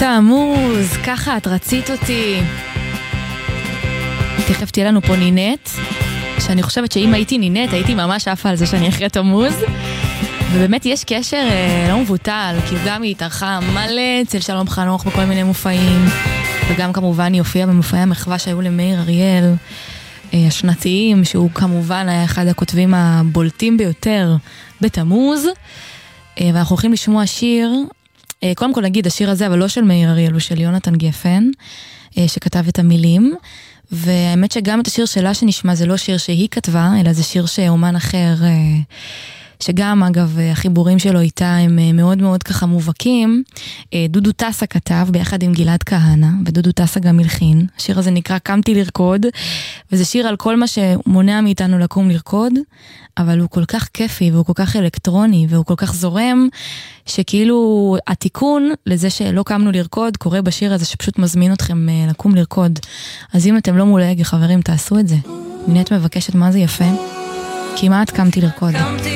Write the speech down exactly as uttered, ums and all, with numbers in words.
תמוז, ככה את רצית אותי. תכף תהיה לנו פה נינט, שאני חושבת שאם הייתי נינט הייתי ממש עפה על זה שאני אחרי תמוז. ובאמת יש קשר אה, לא מבוטל, כי גם היא התארחה מלא אצל שלום חנוך בכל מיני מופעים, וגם כמובן היא הופיעה במופעי המחווה שהיו למאיר אריאל אה, השנתיים, שהוא כמובן היה אחד הכותבים הבולטים ביותר בתמוז. אה, ואנחנו הולכים לשמוע שיר, אה, קודם כל נגיד השיר הזה, אבל לא של מאיר אריאל, הוא של יונתן גפן, אה, שכתב את המילים. והאמת שגם את השיר שלה שנשמע זה לא שיר שהיא כתבה, אלא זה שיר שאומן אחר, שגם אגב החיבורים שלו איתה הם מאוד מאוד ככה מובהקים. דודו טסה כתב ביחד עם גלעד כהנא, ודודו טסה גם מלחין. השיר הזה נקרא קמתי לרקוד, וזה שיר על כל מה שמונע מאיתנו לקום לרקוד, אבל הוא כל כך כיפי והוא כל כך אלקטרוני והוא כל כך זורם, שכאילו התיקון לזה שלא קמנו לרקוד קורה בשיר הזה שפשוט מזמין אתכם לקום לרקוד. אז אם אתם לא מול ההגה חברים, תעשו את זה. נינט מבקשת, מה זה יפה? כמעט קמתי לרקוד.